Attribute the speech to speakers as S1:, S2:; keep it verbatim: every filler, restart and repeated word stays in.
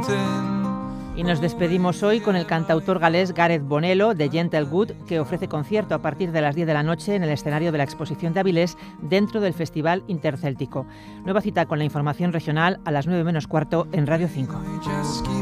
S1: Y nos despedimos hoy con el cantautor galés Gareth Bonello de Gentle Good, que ofrece concierto a partir de las diez de la noche en el escenario de la exposición de Avilés dentro del Festival Intercéltico. Nueva cita con la información regional a las nueve menos cuarto en Radio cinco.